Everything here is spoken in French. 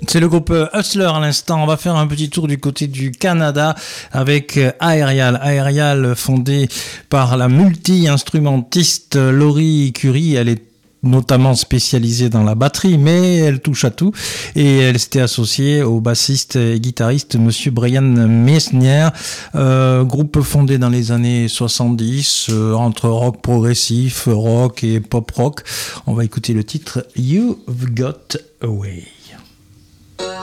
C'est le groupe Hustler à l'instant. On va faire un petit tour du côté du Canada avec Aerial. Aerial, fondé par la multi-instrumentiste Laurie Curie. Elle est notamment spécialisée dans la batterie, mais elle touche à tout. Et elle s'était associée au bassiste et guitariste Monsieur Brian Messner. Groupe fondé dans les années 70, entre rock progressif, rock et pop rock. On va écouter le titre You've Got Away.